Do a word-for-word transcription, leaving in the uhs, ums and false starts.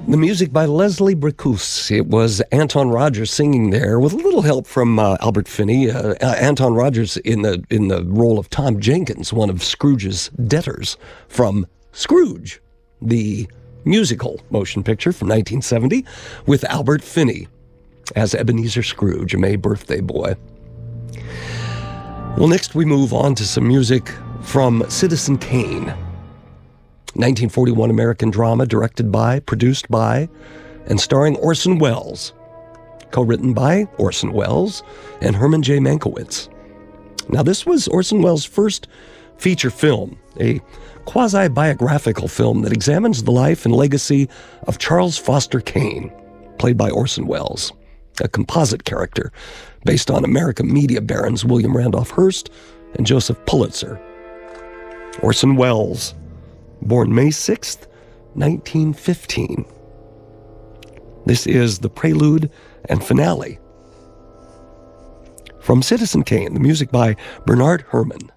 The music by Leslie Bricusse. It was Anton Rogers singing there with a little help from uh, Albert Finney. Uh, uh, Anton Rogers in the in the role of Tom Jenkins, one of Scrooge's debtors from Scrooge, the musical motion picture from nineteen seventy, with Albert Finney as Ebenezer Scrooge, a May birthday boy. Well, next we move on to some music from Citizen Kane. nineteen forty-one American drama directed by, produced by, and starring Orson Welles. Co-written by Orson Welles and Herman J. Mankiewicz. Now, this was Orson Welles' first feature film, a quasi-biographical film that examines the life and legacy of Charles Foster Kane, played by Orson Welles, a composite character based on American media barons William Randolph Hearst and Joseph Pulitzer. Orson Welles, born May sixth, nineteen fifteen. This is the prelude and finale from Citizen Kane, the music by Bernard Herrmann.